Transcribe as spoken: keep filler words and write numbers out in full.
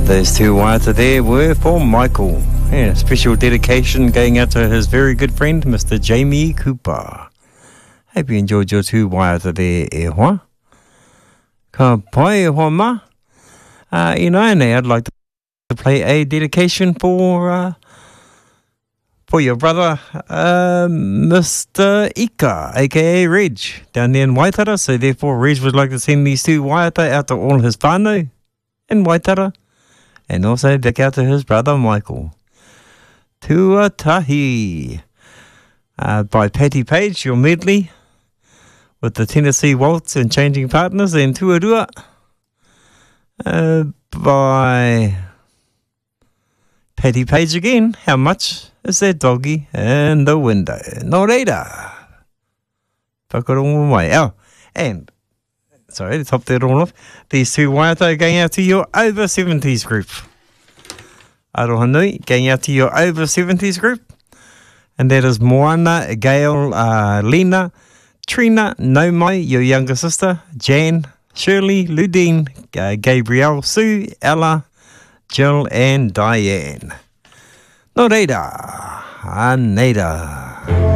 Those two waiata there were for Michael. And a special dedication going out to his very good friend, Mister Jamie Cooper. Hope you enjoyed your two waiata there, e hoa. Ka pai e hoa ma. Uh, you know, and I'd like to play a dedication for uh, for your brother, uh, Mister Ika, aka Reg, down there in Waitara. So therefore, Reg would like to send these two waiata out to all his whānau in Waitara, and also back out to his brother Michael. Tuatahi, uh, by Patty Page, your medley with the Tennessee Waltz and Changing Partners, and Tuarua uh, by Patty Page again. How much is that doggy in the window? No reira. Whakarongo mai. Oh, and sorry, to top that all off, these two waiata are going out to your over seventies group. Aroha nui, going out to your over seventies group. And that is Moana, Gail, uh, Lena, Trina, Nomai, your younger sister, Jan, Shirley, Ludine, uh, Gabrielle, Sue, Ella, Jill, and Diane. No reira, aneda.